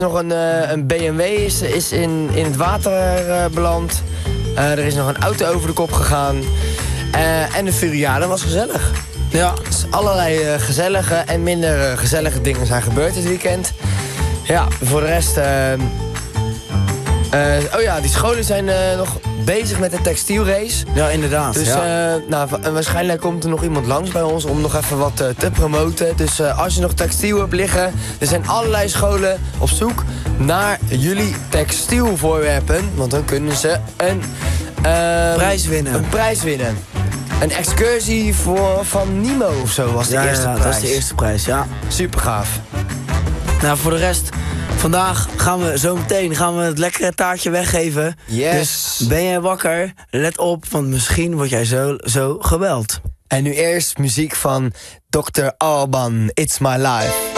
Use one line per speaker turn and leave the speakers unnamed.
Nog een BMW is in het water beland. Er is nog een auto over de kop gegaan. En de Furiade was gezellig. Ja, dus allerlei gezellige en minder gezellige dingen zijn gebeurd dit weekend. Ja, voor de rest... die scholen zijn nog bezig met de textielrace.
Ja, inderdaad.
Dus waarschijnlijk komt er nog iemand langs bij ons om nog even wat te promoten. Dus als je nog textiel hebt liggen, er zijn allerlei scholen op zoek naar jullie textielvoorwerpen. Want dan kunnen ze een
prijs winnen.
Een prijs winnen. Een excursie van Nemo of zo was de eerste prijs.
Dat is de eerste prijs, ja.
Super gaaf.
Nou, voor de rest, vandaag gaan we het lekkere taartje weggeven.
Yes.
Dus ben jij wakker? Let op, want misschien word jij zo gebeld.
En nu eerst muziek van Dr. Alban, It's My Life.